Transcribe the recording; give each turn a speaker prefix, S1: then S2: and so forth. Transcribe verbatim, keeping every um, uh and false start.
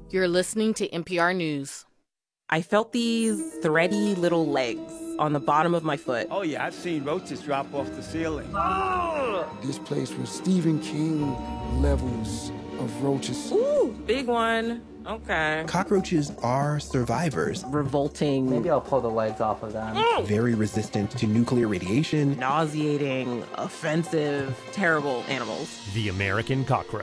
S1: You're listening to N P R News.
S2: I felt these thready little legs on the bottom of my foot.
S3: Oh, yeah, I've seen roaches drop off the ceiling. Oh!
S4: This place was Stephen King levels of roaches.
S2: Ooh, big one. Okay.
S5: Cockroaches are survivors.
S2: Revolting.
S6: Maybe I'll pull the legs off of them.
S2: Mm.
S5: Very resistant to nuclear radiation.
S2: Nauseating, offensive, terrible animals.
S7: The American cockroach.